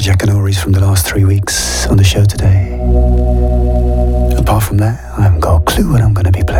Jackanories from the last 3 weeks on the show today. Apart from that, I haven't got a clue what I'm going to be playing.